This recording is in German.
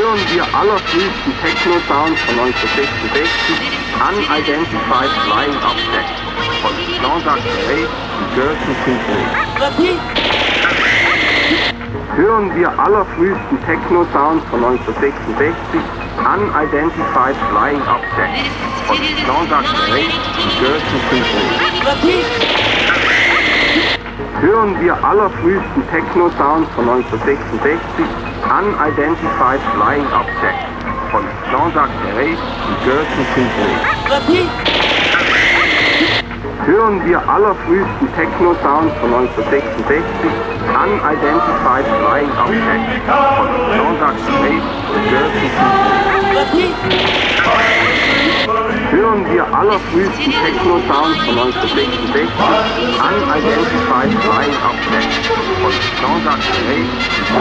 hören wir allerfrühesten Techno-Sounds von 1966, Unidentified Flying Object von Jean-Jacques Perret und Gerson Symphony. Hören wir allerfrühesten Techno-Sounds von 1966, Unidentified Flying Object von Jean-Jacques Perret und Gerson Symphony. Hören wir allerfrühesten Techno-Sounds von 1966, Unidentified Flying Object von Jean-Jacques Perret und Gerson Symphony. Hören wir allerfrühesten Techno-Sounds von 1966, Unidentified Flying Object von Jean-Jacques Perret und Gerson Symphony. Hören wir allerfrühesten Techno-Sounds von 1966, Unidentified Flying Object von Jean-Jacques Perret und